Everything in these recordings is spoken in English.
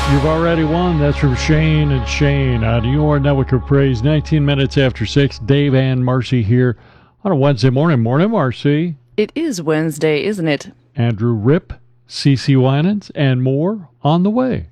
You've already won. That's from Shane and Shane on your network of praise. 19 minutes after 6. Dave and Marcy here on a Wednesday morning. Morning, Marcy. It is Wednesday, isn't it? Andrew Ripp, CeCe Winans, and more on the way.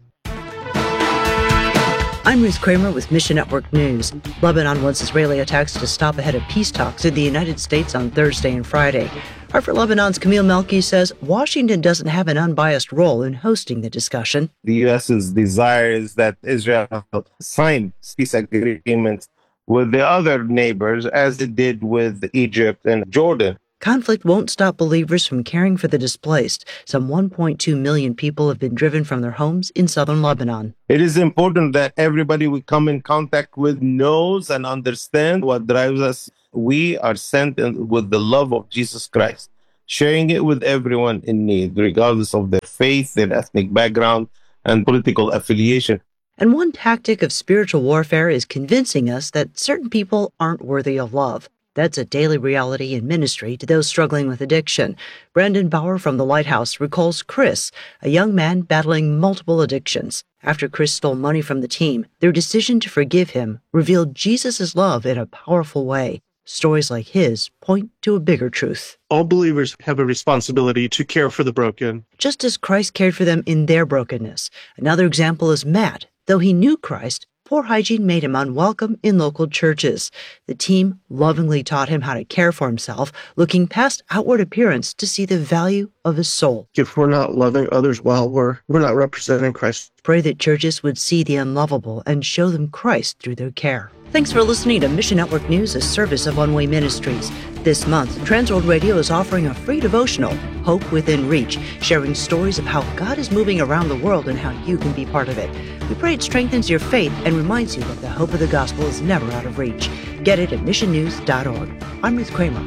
I'm Ruth Kramer with Mission Network News. Lebanon wants Israeli attacks to stop ahead of peace talks in the United States on Thursday and Friday. Hartford Lebanon's Camille Melki says Washington doesn't have an unbiased role in hosting the discussion. The U.S.'s desire is that Israel sign peace agreements with the other neighbors, as it did with Egypt and Jordan. Conflict won't stop believers from caring for the displaced. Some 1.2 million people have been driven from their homes in southern Lebanon. It is important that everybody we come in contact with knows and understands what drives us. We are sent with the love of Jesus Christ, sharing it with everyone in need, regardless of their faith, their ethnic background, and political affiliation. And one tactic of spiritual warfare is convincing us that certain people aren't worthy of love. That's a daily reality in ministry to those struggling with addiction. Brandon Bauer from the Lighthouse recalls Chris, a young man battling multiple addictions. After Chris stole money from the team, their decision to forgive him revealed Jesus' love in a powerful way. Stories like his point to a bigger truth. All believers have a responsibility to care for the broken, just as Christ cared for them in their brokenness. Another example is Matt. Though he knew Christ, poor hygiene made him unwelcome in local churches. The team lovingly taught him how to care for himself, looking past outward appearance to see the value of his soul. If we're not loving others well, we're not representing Christ. Pray that churches would see the unlovable and show them Christ through their care. Thanks for listening to Mission Network News, a service of One Way Ministries. This month, Transworld Radio is offering a free devotional, Hope Within Reach, sharing stories of how God is moving around the world and how you can be part of it. We pray it strengthens your faith and reminds you that the hope of the gospel is never out of reach. Get it at missionnews.org. I'm Ruth Kramer.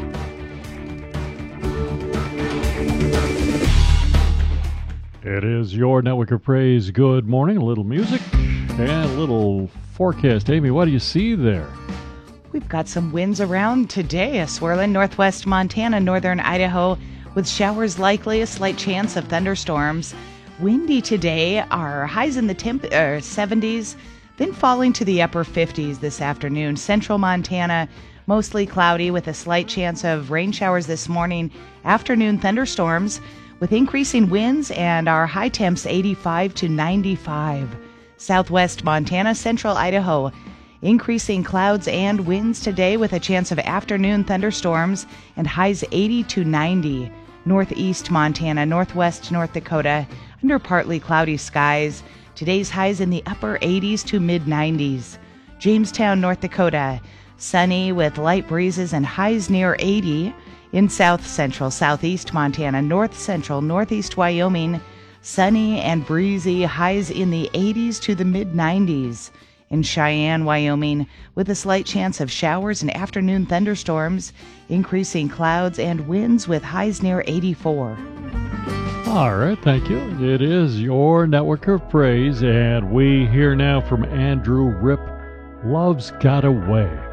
It is your network of praise. Good morning. A little music and a little forecast. Amy, what do you see there? We've got some winds around today. A swirl in northwest Montana, northern Idaho, with showers likely, a slight chance of thunderstorms. Windy today. Our highs in the 70s, then falling to the upper 50s this afternoon. Central Montana, mostly cloudy with a slight chance of rain showers this morning. Afternoon thunderstorms with increasing winds, and our high temps 85 to 95. Southwest Montana, central Idaho, increasing clouds and winds today with a chance of afternoon thunderstorms and highs 80 to 90. Northeast Montana, northwest North Dakota, under partly cloudy skies. Today's highs in the upper 80s to mid-90s. Jamestown, North Dakota, sunny with light breezes and highs near 80. In south central, southeast Montana, north central, northeast Wyoming, sunny and breezy, highs in the 80s to the mid-90s. In Cheyenne, Wyoming, with a slight chance of showers and afternoon thunderstorms, increasing clouds and winds with highs near 84. All right, thank you. It is your network of praise, and we hear now from Andrew Ripp, Love's Got a Way.